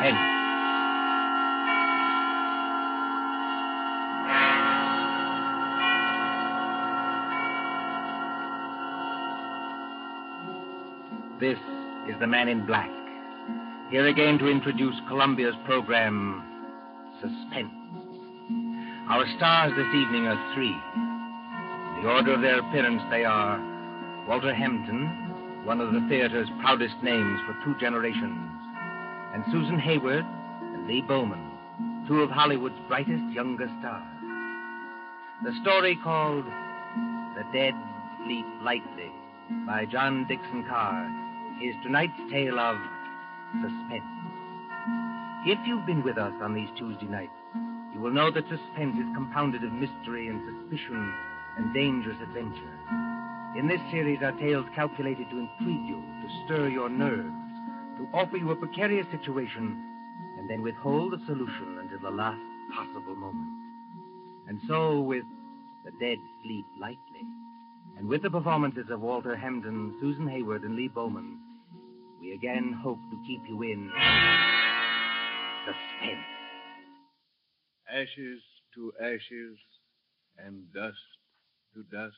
Suspense. This is the Man in Black, here again to introduce Columbia's program, Suspense. Our stars this evening are three. In the order of their appearance, they are Walter Hampton, one of the theater's proudest names for two generations, and Susan Hayward and Lee Bowman, two of Hollywood's brightest younger stars. The story called The Dead Sleep Lightly by John Dixon Carr is tonight's tale of suspense. If you've been with us on these Tuesday nights, you will know that suspense is compounded of mystery and suspicion and dangerous adventure. In this series are tales calculated to intrigue you, to stir your nerves, to offer you a precarious situation, and then withhold the solution until the last possible moment. And so with The Dead Sleep Lightly, and with the performances of Walter Hampton, Susan Hayward, and Lee Bowman, we again hope to keep you in suspense. Ashes to ashes, and dust to dust.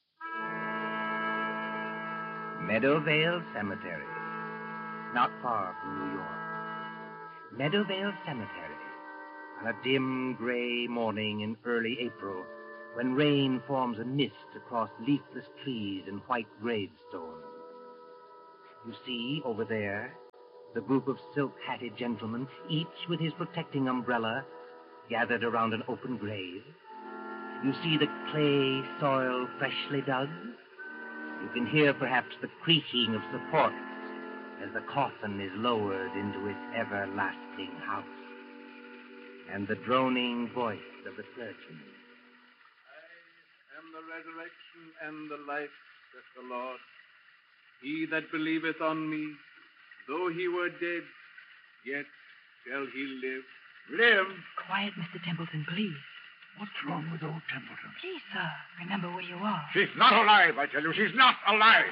Meadowvale Cemetery, not far from New York. Meadowvale Cemetery, on a dim gray morning in early April, when rain forms a mist across leafless trees and white gravestones. You see, over there, the group of silk-hatted gentlemen, each with his protecting umbrella, gathered around an open grave. You see the clay soil freshly dug. You can hear perhaps the creaking of supports as the coffin is lowered into its everlasting house, and the droning voice of the clergyman. I am the resurrection and the life, saith the Lord. He that believeth on me, though he were dead, yet shall he live. Live? Quiet, Mr. Templeton, please. What's wrong with old Templeton? Please, sir, remember where you are. She's not alive, I tell you. She's not alive.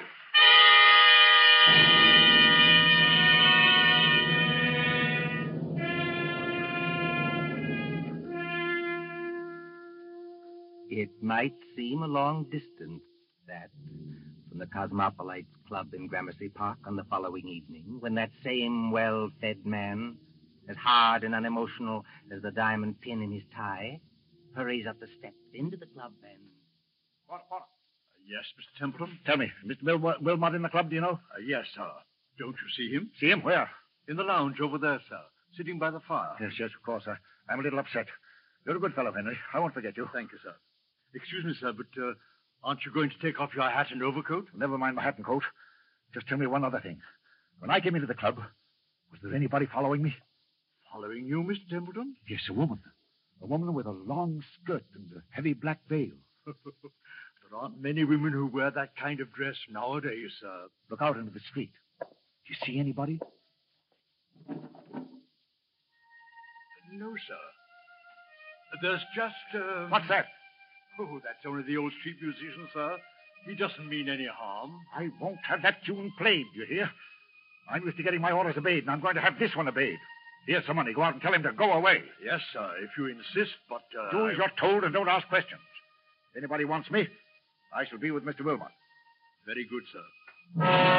It might seem a long distance, that, from the Cosmopolites Club in Gramercy Park on the following evening, when that same well-fed man, as hard and unemotional as the diamond pin in his tie, hurries up the steps into the club and... What? Yes, Mr. Templeton. Tell me, Mr. Wilmot in the club, do you know? Yes, sir. Don't you see him? See him? Where? In the lounge over there, sir. Sitting by the fire. Yes, of course. I'm a little upset. You're a good fellow, Henry. I won't forget you. Thank you, sir. Excuse me, sir, but aren't you going to take off your hat and overcoat? Never mind my hat and coat. Just tell me one other thing. When I came into the club, was there anybody following me? Following you, Mr. Templeton? Yes, a woman. A woman with a long skirt and a heavy black veil. There aren't many women who wear that kind of dress nowadays, sir. Look out into the street. Do you see anybody? No, sir. There's just... What's that? Oh, that's only the old street musician, sir. He doesn't mean any harm. I won't have that tune played, you hear? I'm used to getting my orders obeyed, and I'm going to have this one obeyed. Here's some money. Go out and tell him to go away. Yes, sir, if you insist, but... Do as you're told and don't ask questions. If anybody wants me, I shall be with Mr. Wilmot. Very good, sir.